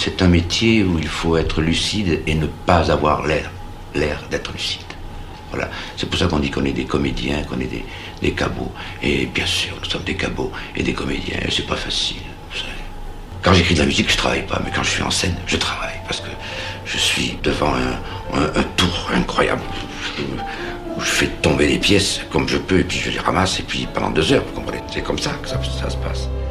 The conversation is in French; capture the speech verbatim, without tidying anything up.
C'est un métier où il faut être lucide et ne pas avoir l'air, l'air d'être lucide. Voilà. C'est pour ça qu'on dit qu'on est des comédiens, qu'on est des, des cabots. Et bien sûr, nous sommes des cabots et des comédiens. Et c'est pas facile, vous savez. Quand j'écris de la musique, je travaille pas, mais quand je suis en scène, je travaille. Parce que je suis devant un, un, un tour incroyable. Où je fais tomber les pièces comme je peux, et puis je les ramasse, et puis pendant deux heures, vous comprenez. C'est comme ça que ça, ça se passe.